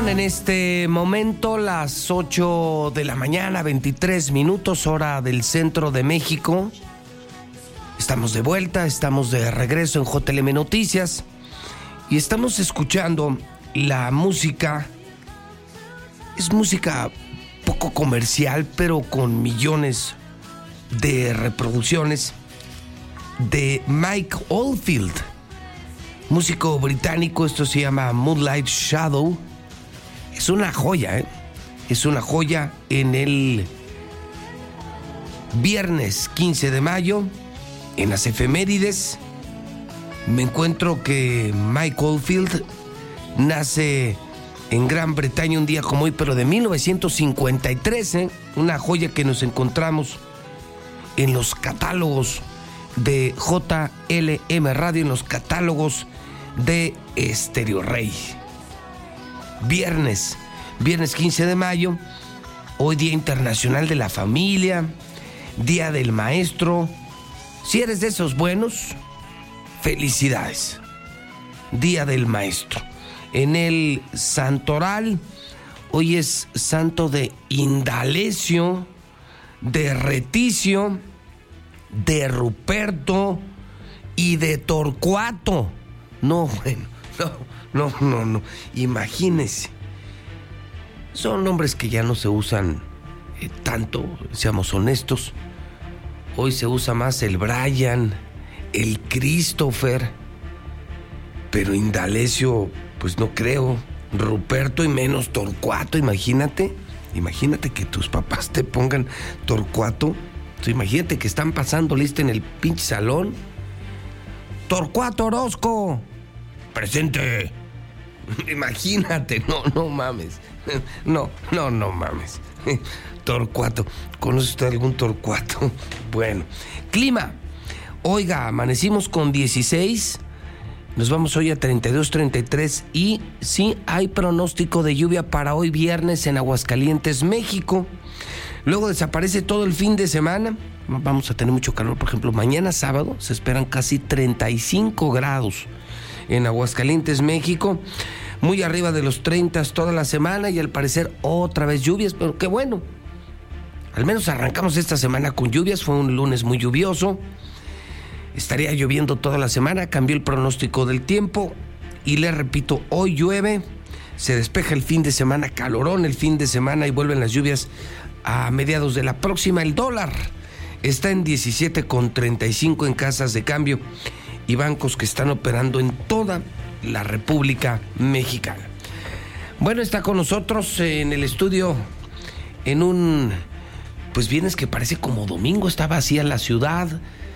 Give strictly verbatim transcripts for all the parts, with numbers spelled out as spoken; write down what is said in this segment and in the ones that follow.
Son en este momento las ocho de la mañana, veintitrés minutos, hora del centro de México. Estamos de vuelta, estamos de regreso en J L M Noticias y estamos escuchando la música. Es música poco comercial, pero con millones de reproducciones, de Mike Oldfield, músico británico. Esto se llama Moonlight Shadow. Es una joya, ¿eh? Es una joya. En el viernes quince de mayo, en las efemérides, me encuentro que Mike Oldfield nace en Gran Bretaña un día como hoy, pero de mil novecientos cincuenta y tres, ¿eh? Una joya que nos encontramos en los catálogos de J L M Radio, en los catálogos de Estéreo Rey. Viernes, viernes quince de mayo, hoy Día Internacional de la Familia, Día del Maestro. Si eres de esos buenos, felicidades. Día del Maestro. En el santoral, hoy es santo de Indalecio, de Reticio, de Ruperto y de Torcuato. No, bueno, no. No, no, no. Imagínense. Son nombres que ya no se usan eh, tanto, seamos honestos. Hoy se usa más el Brian, el Christopher. Pero Indalecio, pues no creo. Ruperto y menos Torcuato, imagínate. Imagínate que tus papás te pongan Torcuato. O sea, imagínate que están pasando lista en el pinche salón. Torcuato Orozco, presente. Imagínate, no, no mames. No, no, no mames. Torcuato. ¿Conoce usted algún Torcuato? Bueno. Clima. Oiga, amanecimos con dieciséis. Nos vamos hoy a treinta y dos, treinta y tres. Y sí, hay pronóstico de lluvia para hoy viernes en Aguascalientes, México. Luego desaparece todo el fin de semana. Vamos a tener mucho calor. Por ejemplo, mañana sábado se esperan casi treinta y cinco grados en Aguascalientes, México. Muy arriba de los treinta toda la semana y al parecer otra vez lluvias, pero qué bueno. Al menos arrancamos esta semana con lluvias. Fue un lunes muy lluvioso. Estaría lloviendo toda la semana. Cambió el pronóstico del tiempo y les repito, hoy llueve. Se despeja el fin de semana, calorón el fin de semana y vuelven las lluvias a mediados de la próxima. El dólar está en diecisiete con treinta y cinco en casas de cambio y bancos que están operando en toda la República Mexicana. Bueno, está con nosotros en el estudio, en un, pues viernes que parece como domingo, está vacía la ciudad.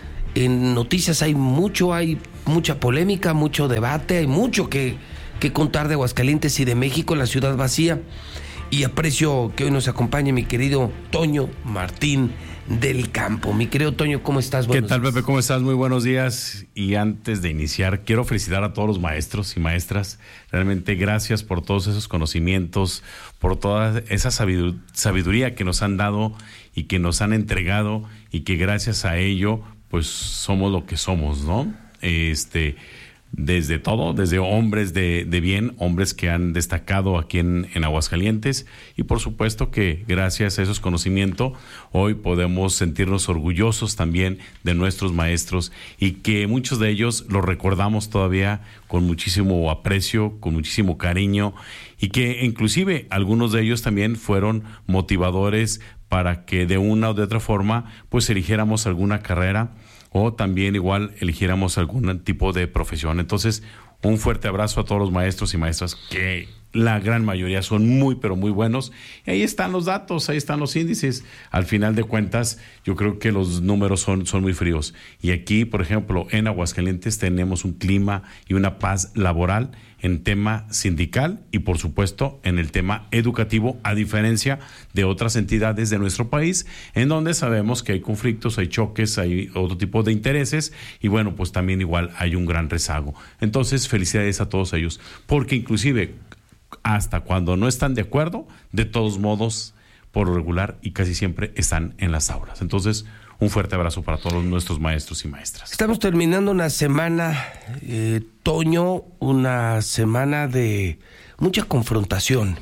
En noticias hay mucho, hay mucha polémica, mucho debate, hay mucho que, que contar de Aguascalientes y de México, la ciudad vacía. Y aprecio que hoy nos acompañe mi querido Toño Martín del Campo. Mi querido Toño, ¿cómo estás? Buenos ¿Qué tal, días. Pepe? ¿Cómo estás? Muy buenos días. Y antes de iniciar, quiero felicitar a todos los maestros y maestras. Realmente gracias por todos esos conocimientos, por toda esa sabiduría que nos han dado y que nos han entregado y que gracias a ello, pues somos lo que somos, ¿no? Este... Desde todo, desde hombres de, de bien, hombres que han destacado aquí en, en Aguascalientes y por supuesto que gracias a esos conocimientos hoy podemos sentirnos orgullosos también de nuestros maestros y que muchos de ellos los recordamos todavía con muchísimo aprecio, con muchísimo cariño y que inclusive algunos de ellos también fueron motivadores para que de una o de otra forma pues eligiéramos alguna carrera o también igual eligiéramos algún tipo de profesión. Entonces, un fuerte abrazo a todos los maestros y maestras, que la gran mayoría son muy, pero muy buenos. Y ahí están los datos, ahí están los índices. Al final de cuentas, yo creo que los números son, son muy fríos. Y aquí, por ejemplo, en Aguascalientes tenemos un clima y una paz laboral en tema sindical y, por supuesto, en el tema educativo, a diferencia de otras entidades de nuestro país, en donde sabemos que hay conflictos, hay choques, hay otro tipo de intereses y, bueno, pues también igual hay un gran rezago. Entonces, felicidades a todos ellos, porque inclusive hasta cuando no están de acuerdo, de todos modos, por lo regular y casi siempre están en las aulas. Entonces, Un fuerte abrazo para todos nuestros maestros y maestras. Estamos terminando una semana, eh, Toño, una semana de mucha confrontación.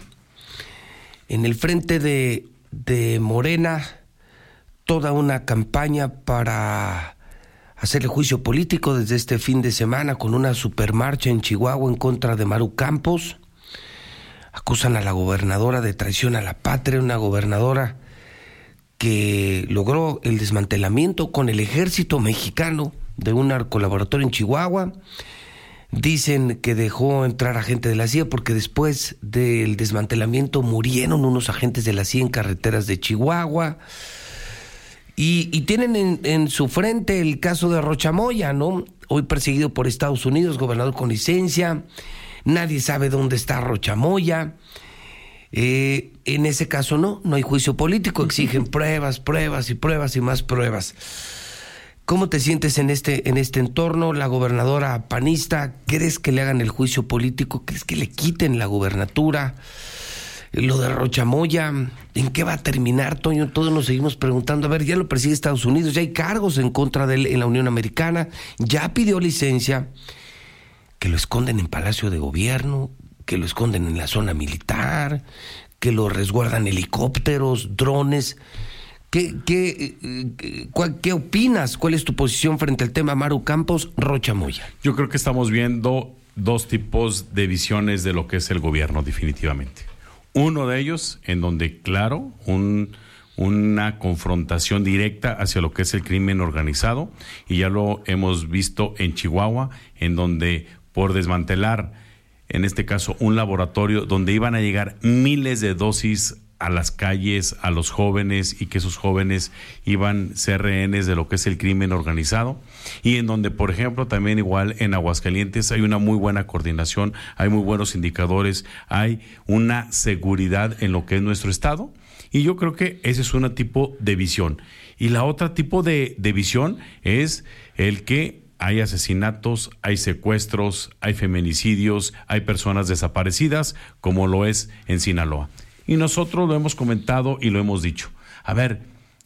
En el frente de, de Morena, toda una campaña para hacerle juicio político desde este fin de semana con una supermarcha en Chihuahua en contra de Maru Campos. Acusan a la gobernadora de traición a la patria, una gobernadora que logró el desmantelamiento con el ejército mexicano de un narcolaboratorio en Chihuahua. Dicen que dejó entrar a gente de la C I A porque después del desmantelamiento murieron unos agentes de la C I A en carreteras de Chihuahua. Y, y tienen en, en su frente el caso de Rocha Moya, ¿no? Hoy perseguido por Estados Unidos, gobernador con licencia. Nadie sabe dónde está Rocha Moya. Eh, en ese caso no, no hay juicio político, exigen pruebas, pruebas y pruebas y más pruebas. ¿Cómo te sientes en este, en este entorno? La gobernadora panista, ¿crees que le hagan el juicio político? ¿Crees que le quiten la gubernatura? Lo de Rocha Moya, ¿en qué va a terminar, Toño? Todos nos seguimos preguntando. A ver, ya lo persigue Estados Unidos, ya hay cargos en contra de él en la Unión Americana, ya pidió licencia, que lo esconden en Palacio de Gobierno, que lo esconden en la zona militar, que lo resguardan helicópteros, drones. ¿Qué, qué, qué, qué opinas? ¿Cuál es tu posición frente al tema Maru Campos, Rocha Moya? Yo creo que estamos viendo dos tipos de visiones de lo que es el gobierno, definitivamente. Uno de ellos, en donde, claro, un, una confrontación directa hacia lo que es el crimen organizado, y ya lo hemos visto en Chihuahua, en donde por desmantelar, en este caso, un laboratorio donde iban a llegar miles de dosis a las calles, a los jóvenes, y que esos jóvenes iban a ser rehenes de lo que es el crimen organizado, y en donde, por ejemplo, también igual en Aguascalientes hay una muy buena coordinación, hay muy buenos indicadores, hay una seguridad en lo que es nuestro estado, y yo creo que ese es un tipo de visión. Y la otra tipo de, de visión es el que hay asesinatos, hay secuestros, hay feminicidios, hay personas desaparecidas, como lo es en Sinaloa. Y nosotros lo hemos comentado y lo hemos dicho. A ver,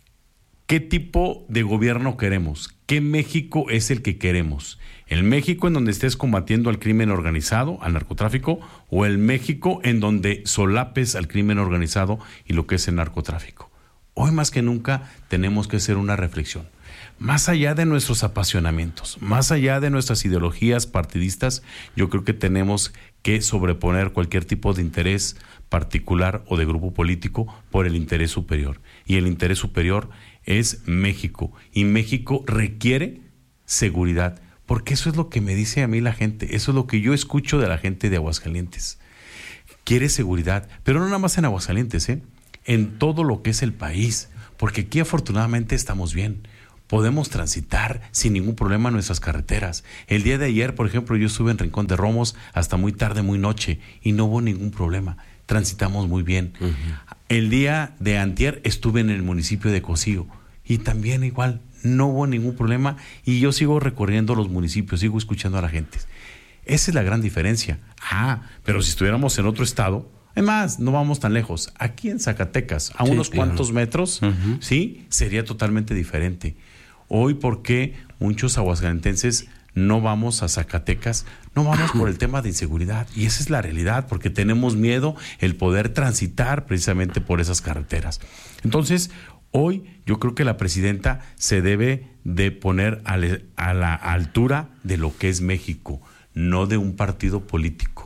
¿qué tipo de gobierno queremos? ¿Qué México es el que queremos? ¿El México en donde estés combatiendo al crimen organizado, al narcotráfico, o el México en donde solapes al crimen organizado y lo que es el narcotráfico? Hoy más que nunca tenemos que hacer una reflexión. Más allá de nuestros apasionamientos, más allá de nuestras ideologías partidistas, yo creo que tenemos que sobreponer cualquier tipo de interés particular o de grupo político por el interés superior. Y el interés superior es México. Y México requiere seguridad. Porque eso es lo que me dice a mí la gente. Eso es lo que yo escucho de la gente de Aguascalientes. Quiere seguridad. Pero no nada más en Aguascalientes, ¿eh? En todo lo que es el país. Porque aquí afortunadamente estamos bien. Podemos transitar sin ningún problema nuestras carreteras. El día de ayer, por ejemplo, yo estuve en Rincón de Romos hasta muy tarde, muy noche, y no hubo ningún problema. Transitamos muy bien. Uh-huh. El día de antier estuve en el municipio de Cocío y también igual no hubo ningún problema, y yo sigo recorriendo los municipios, sigo escuchando a la gente. Esa es la gran diferencia. Ah, pero si estuviéramos en otro estado, además, no vamos tan lejos, aquí en Zacatecas, a sí, unos claro. cuantos metros, uh-huh. sí, sería totalmente diferente. Hoy, ¿por qué muchos aguascalentenses no vamos a Zacatecas? No vamos por el tema de inseguridad, y esa es la realidad, porque tenemos miedo el poder transitar precisamente por esas carreteras. Entonces, hoy yo creo que la presidenta se debe de poner a, le, a la altura de lo que es México, no de un partido político.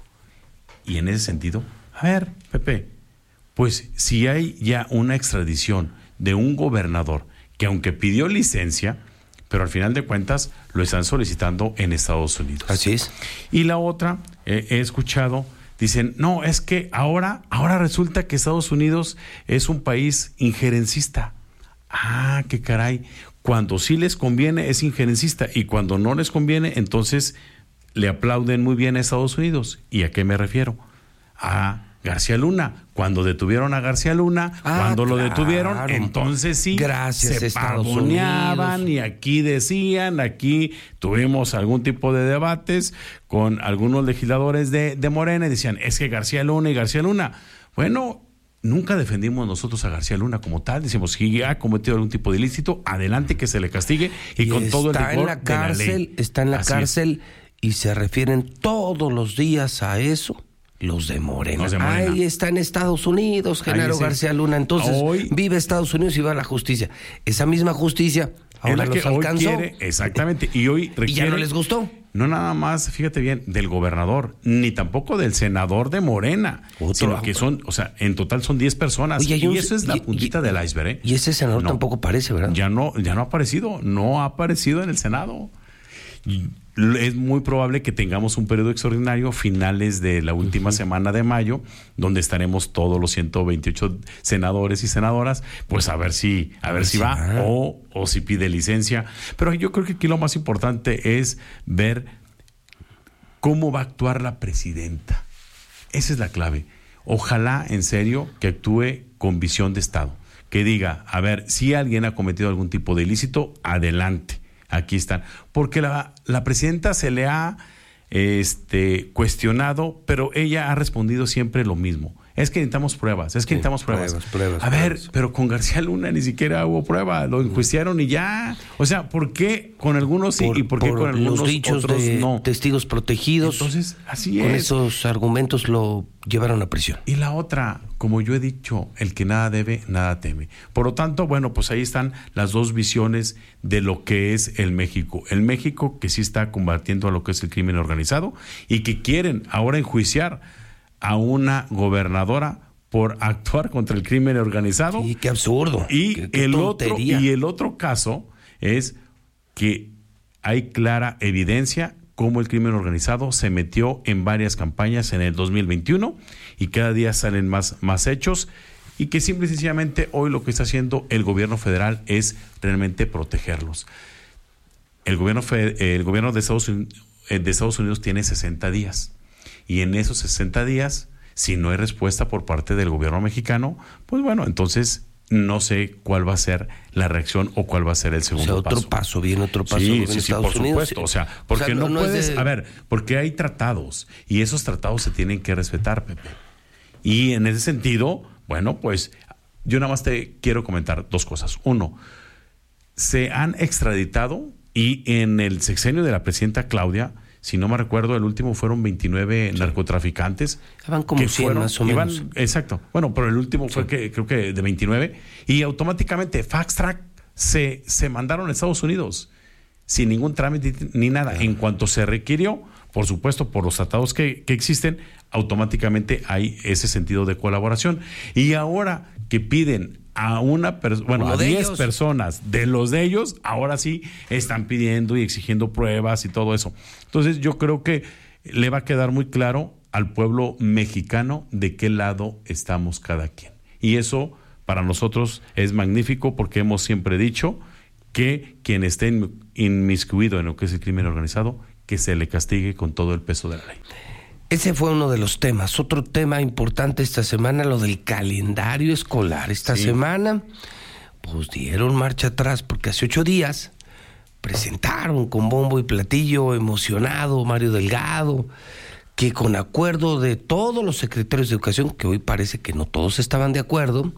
Y en ese sentido, a ver, Pepe, pues si hay ya una extradición de un gobernador que aunque pidió licencia, pero al final de cuentas lo están solicitando en Estados Unidos. Así es. Y la otra, eh, he escuchado, dicen, no, es que ahora, ahora resulta que Estados Unidos es un país injerencista. Ah, qué caray. Cuando sí les conviene es injerencista, y cuando no les conviene, entonces le aplauden muy bien a Estados Unidos. ¿Y a qué me refiero? A García Luna. Cuando detuvieron a García Luna, ah, cuando claro. lo detuvieron, entonces sí, gracias, se pavoneaban, y aquí decían, aquí tuvimos algún tipo de debates con algunos legisladores de, de Morena, y decían, es que García Luna y García Luna. Bueno, nunca defendimos nosotros a García Luna como tal. Decimos, si ha cometido algún tipo de ilícito, adelante, que se le castigue y, y con todo el rigor en la cárcel, de la ley. Está en la Así cárcel es. Y se refieren todos los días a eso. Los de Morena. Los de Morena. Ahí está en Estados Unidos, Genaro sí. García Luna. Entonces, hoy, vive Estados Unidos y va a la justicia. Esa misma justicia ahora es la los que alcanzó. Hoy quiere, exactamente. Y hoy requiere, ¿Y ya no les gustó? No nada más, fíjate bien, del gobernador, ni tampoco del senador de Morena, Otro, sino que son, o sea, en total son diez personas. Oye, y un, eso es la puntita y, del iceberg, ¿eh? Y ese senador no, tampoco aparece, ¿verdad? Ya no, ya no ha aparecido, no ha aparecido en el Senado. Es muy probable que tengamos un periodo extraordinario finales de la última uh-huh. semana de mayo, donde estaremos todos los ciento veintiocho senadores y senadoras, pues a ver si, a ver si va o, o si pide licencia. Pero yo creo que aquí lo más importante es ver cómo va a actuar la presidenta. Esa es la clave. Ojalá, en serio, que actúe con visión de Estado. Que diga, a ver, si alguien ha cometido algún tipo de ilícito, adelante. Aquí están. Porque la, la presidenta se le ha este, cuestionado, pero ella ha respondido siempre lo mismo. Es que necesitamos pruebas, es que sí, necesitamos pruebas. pruebas, pruebas a ver, pruebas. Pero con García Luna ni siquiera hubo prueba, lo enjuiciaron y ya. O sea, ¿por qué con algunos sí por, y por qué por con algunos los dichos otros de no? Testigos protegidos. Entonces, así con es. esos argumentos lo llevaron a prisión. Y la otra, como yo he dicho, el que nada debe, nada teme. Por lo tanto, bueno, pues ahí están las dos visiones de lo que es el México. El México que sí está combatiendo a lo que es el crimen organizado y que quieren ahora enjuiciar a una gobernadora por actuar contra el crimen organizado. Sí, qué absurdo. Y, qué, qué el, otro, y el otro caso es que hay clara evidencia cómo el crimen organizado se metió en varias campañas en el dos mil veintiuno y cada día salen más, más hechos y que simple y sencillamente hoy lo que está haciendo el gobierno federal es realmente protegerlos. El gobierno, el gobierno de Estados Unidos, de Estados Unidos tiene sesenta días. Y en esos sesenta días, si no hay respuesta por parte del gobierno mexicano, pues bueno, entonces no sé cuál va a ser la reacción o cuál va a ser el segundo paso. O sea, otro paso, paso viene otro paso. Sí, en sí, sí, Estados por Unidos. supuesto. O sea, porque o sea, no, no puedes, de... a ver, porque hay tratados y esos tratados se tienen que respetar, Pepe. Y en ese sentido, bueno, pues yo nada más te quiero comentar dos cosas. Uno, se han extraditado y en el sexenio de la presidenta Claudia, si no me recuerdo, el último fueron veintinueve sí. narcotraficantes. Van como que cien fueron, más o menos. Iban, exacto. Bueno, pero el último sí. fue que creo que de veintinueve. Y automáticamente Fast Track se, se mandaron a Estados Unidos sin ningún trámite ni nada. Claro. En cuanto se requirió, por supuesto, por los tratados que, que existen, automáticamente hay ese sentido de colaboración. Y ahora que piden a una persona, bueno, a diez personas de los de ellos, ahora sí están pidiendo y exigiendo pruebas y todo eso. Entonces yo creo que le va a quedar muy claro al pueblo mexicano de qué lado estamos cada quien. Y eso para nosotros es magnífico porque hemos siempre dicho que quien esté inmiscuido en lo que es el crimen organizado, que se le castigue con todo el peso de la ley. Ese fue uno de los temas. Otro tema importante esta semana, lo del calendario escolar. Esta sí. semana, pues dieron marcha atrás, porque hace ocho días presentaron con bombo y platillo emocionado Mario Delgado, que con acuerdo de todos los secretarios de educación, que hoy parece que no todos estaban de acuerdo,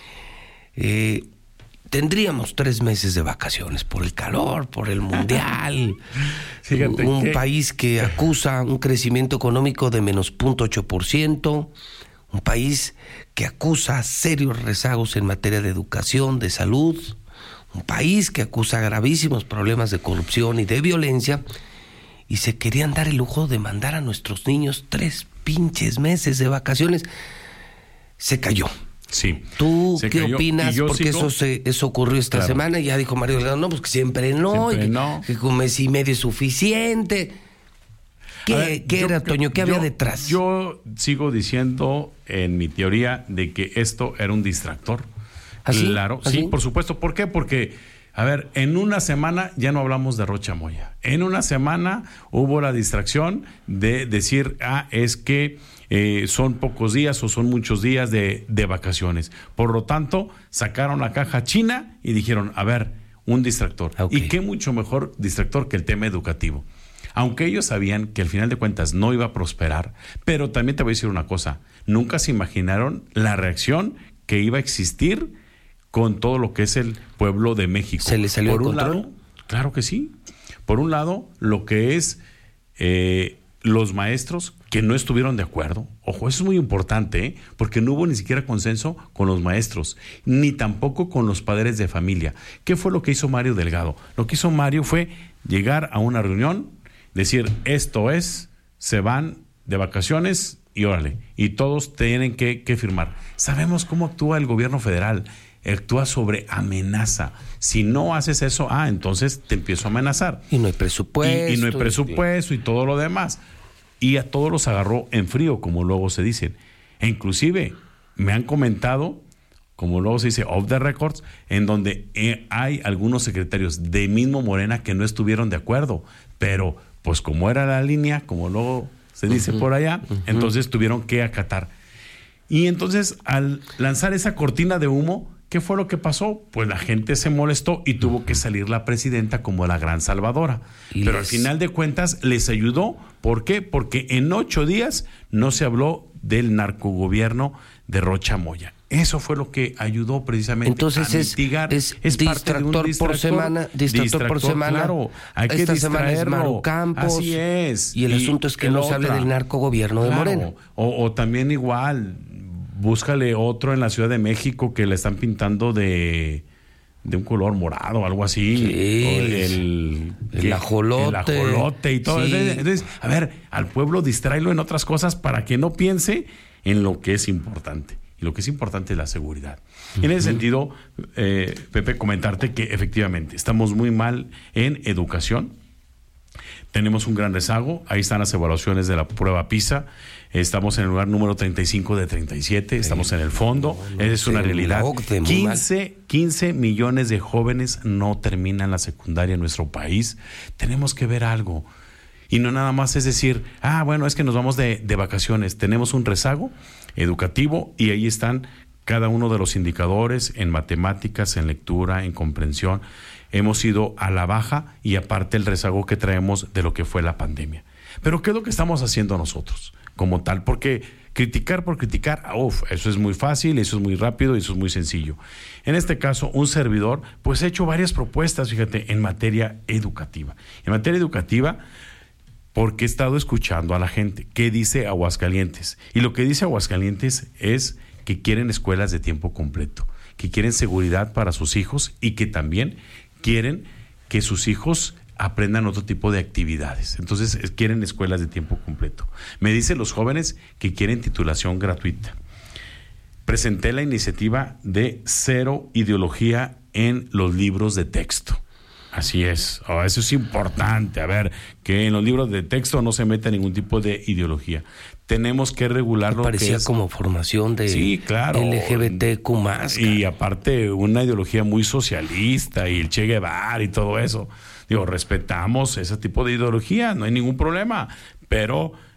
eh, tendríamos tres meses de vacaciones por el calor, por el mundial. Fíjate un que... país que acusa un crecimiento económico de menos cero punto ocho por ciento, un país que acusa serios rezagos en materia de educación, de salud, un país que acusa gravísimos problemas de corrupción y de violencia, y se querían dar el lujo de mandar a nuestros niños tres pinches meses de vacaciones. Se cayó. Sí. ¿Tú qué cayó, opinas? Porque sigo... eso se, eso ocurrió esta claro. semana y ya dijo Mario Delgado, no, pues que siempre no, siempre y que, no. que con mes y medio es suficiente. ¿Qué, ver, ¿qué yo, era, Toño? ¿Qué yo, había detrás? Yo sigo diciendo en mi teoría de que esto era un distractor. ¿Así? Claro, ¿Así? sí, por supuesto. ¿Por qué? Porque, a ver, en una semana ya no hablamos de Rocha Moya. En una semana hubo la distracción de decir, ah, es que Eh, son pocos días o son muchos días de, de vacaciones. Por lo tanto, sacaron la caja china y dijeron, a ver, un distractor. Okay. Y qué mucho mejor distractor que el tema educativo. Aunque ellos sabían que al final de cuentas no iba a prosperar, pero también te voy a decir una cosa, nunca se imaginaron la reacción que iba a existir con todo lo que es el pueblo de México. ¿Se le salió Por el un control? lado, claro que sí. Por un lado, lo que es eh, los maestros que no estuvieron de acuerdo. Ojo, eso es muy importante, ¿eh? Porque no hubo ni siquiera consenso con los maestros, ni tampoco con los padres de familia. ¿Qué fue lo que hizo Mario Delgado? Lo que hizo Mario fue llegar a una reunión, decir, esto es, se van de vacaciones y órale, y todos tienen que, que firmar. Sabemos cómo actúa el gobierno federal, actúa sobre amenaza. Si no haces eso, ah, entonces te empiezo a amenazar. Y no hay presupuesto. Y, y no hay presupuesto y todo lo demás. Y a todos los agarró en frío, como luego se dicen. E inclusive me han comentado, como luego se dice, off the records, en donde eh, hay algunos secretarios de mismo Morena que no estuvieron de acuerdo. Pero, pues como era la línea, como luego se dice uh-huh, por allá, uh-huh. entonces tuvieron que acatar. Y entonces, al lanzar esa cortina de humo, ¿qué fue lo que pasó? Pues la gente se molestó y tuvo que salir la presidenta como la gran salvadora. Y Pero les... al final de cuentas les ayudó. ¿Por qué? Porque en ocho días no se habló del narcogobierno de Rocha Moya. Eso fue lo que ayudó precisamente Entonces a es, mitigar. Es, es distractor, parte de un distractor por semana. Distractor, distractor por semana. Claro, hay Esta que semana es Maru Campos. Así es. Y el y asunto es que no se hable del narcogobierno de claro, Morena. O, o también igual, búscale otro en la Ciudad de México que le están pintando de... de un color morado o algo así. Sí, o el, el ajolote. El ajolote y todo. Sí. Entonces, a ver, al pueblo distráelo en otras cosas para que no piense en lo que es importante. Y lo que es importante es la seguridad. Uh-huh. En ese sentido, eh, Pepe, comentarte que efectivamente estamos muy mal en educación. Tenemos un gran rezago. Ahí están las evaluaciones de la prueba PISA. Estamos en el lugar número treinta y cinco de treinta y siete. Estamos en el fondo. No, no, Esa es una realidad. quince, quince millones de jóvenes no terminan la secundaria en nuestro país. Tenemos que ver algo. Y no nada más es decir, ah, bueno, es que nos vamos de, de vacaciones. Tenemos un rezago educativo y ahí están cada uno de los indicadores en matemáticas, en lectura, en comprensión. Hemos ido a la baja y aparte el rezago que traemos de lo que fue la pandemia. Pero ¿qué es lo que estamos haciendo nosotros como tal? Porque criticar por criticar, uf, eso es muy fácil, eso es muy rápido y eso es muy sencillo. En este caso, un servidor, pues ha hecho varias propuestas, fíjate, en materia educativa. En materia educativa, porque he estado escuchando a la gente. ¿Qué dice Aguascalientes? Y lo que dice Aguascalientes es que quieren escuelas de tiempo completo, que quieren seguridad para sus hijos y que también quieren que sus hijos aprendan otro tipo de actividades. Entonces, quieren escuelas de tiempo completo. Me dicen los jóvenes que quieren titulación gratuita. Presenté la iniciativa de cero ideología en los libros de texto. Así es, oh, eso es importante, a ver, que en los libros de texto no se meta ningún tipo de ideología. Tenemos que regular lo que es... Parecía como formación de sí, claro. L G B T Q más. Y aparte una ideología muy socialista y el Che Guevara y todo eso. Digo, respetamos ese tipo de ideología, no hay ningún problema, pero